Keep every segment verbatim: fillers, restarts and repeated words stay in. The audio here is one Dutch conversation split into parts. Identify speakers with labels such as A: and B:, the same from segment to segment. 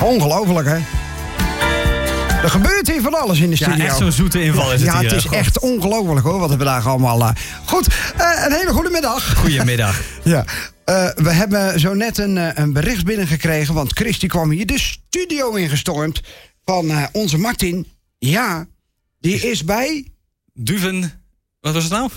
A: Ongelooflijk, hè? Er gebeurt hier van alles in de studio.
B: Ja, echt zo'n zoete inval is het
A: ja,
B: hier.
A: Ja, het is
B: God.
A: echt ongelooflijk, hoor, wat we vandaag allemaal... Uh... Goed, uh, een hele goede middag.
B: Goedemiddag.
A: Ja, uh, we hebben zo net een, uh, een bericht binnengekregen... want Christy kwam hier de studio ingestormd van uh, onze Martin. Ja, die is bij...
B: Duven... Wat was het nou?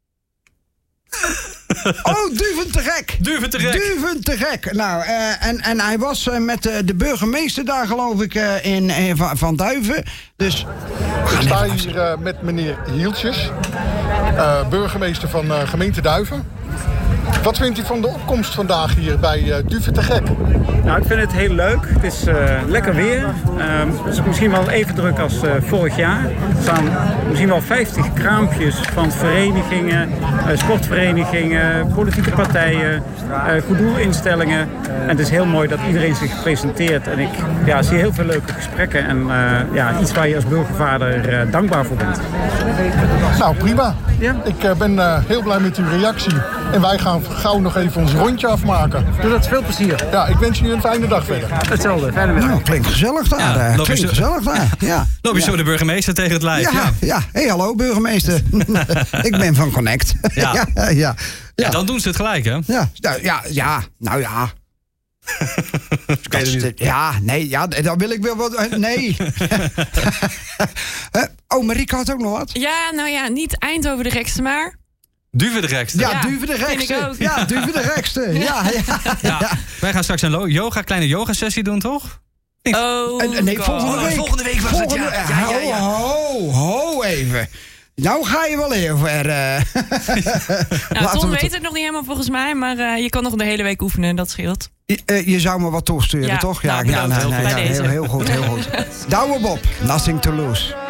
A: Oh, Duven te gek.
B: Duven te gek.
A: Duven te gek. Nou, uh, en, en hij was uh, met uh, de burgemeester daar, geloof ik, uh, in, in, van, van Duiven. Dus...
C: Ik sta hier uh, met meneer Hieltjes, uh, burgemeester van uh, gemeente Duiven. Wat vindt u van de opkomst vandaag hier bij uh, Duven te gek?
D: Nou, ik vind het heel leuk. Het is uh, lekker weer. Uh, het is misschien wel even druk als uh, vorig jaar. Er staan misschien wel vijftig kraampjes van verenigingen, uh, sportverenigingen, politieke partijen, uh, goed doelinstellingen. En het is heel mooi dat iedereen zich presenteert. En ik ja, zie heel veel leuke gesprekken en uh, ja, iets waar je als burgervader uh, dankbaar voor bent.
C: Nou, prima.
D: Ja?
C: Ik uh, ben uh, heel blij met uw reactie. En wij gaan gauw nog even ons rondje afmaken.
D: Doe dat veel plezier.
C: Ja, ik wens u een fijne dag verder.
D: Hetzelfde, fijne middag.
A: Nou, klinkt gezellig daar.
B: Ja,
A: uh,
B: loop je
A: klinkt
B: zo-
A: gezellig daar. Ja.
B: Loop je
A: ja.
B: zo de burgemeester tegen het lijf?
A: Ja, ja. ja. Hey, hallo burgemeester. Ik ben van Connect.
B: Ja.
A: ja, ja, ja.
B: Ja, dan doen ze het gelijk, hè?
A: Ja, nou, ja, ja, nou ja. Dat is de- ja, nee, ja, dan wil ik wel wat. Nee. Eh, oh, Marieke had ook nog wat.
E: Ja, nou ja, niet Eindhoven de gekste, maar...
B: Duven de gekste.
A: Ja,
E: Ja,
A: Duven de
E: vind
A: gekste.
E: ik ook.
A: Ja, Duven de gekste. Ja, ja.
B: Ja, wij gaan straks een lo- yoga, kleine yoga-sessie doen, toch?
E: Oh,
A: En, en nee,
E: God.
A: volgende week.
B: volgende week was het,
A: Volgende-
B: ja. Ja, ja, ja.
A: Ho, ho, ho, even. Nou ga je wel heel ver. Uh.
E: Nou,
A: Laten
E: Tom
A: we
E: weet het nog niet helemaal volgens mij, maar uh, je kan nog de hele week oefenen, dat scheelt.
A: Je, uh, je zou me wat toesturen,
E: Ja,
A: toch?
E: nou,
A: ja,
E: bedankt.
A: nee, nee,
E: Bij
A: ja,
E: deze.
A: heel, heel goed, heel goed. Douwe Bob, nothing to lose.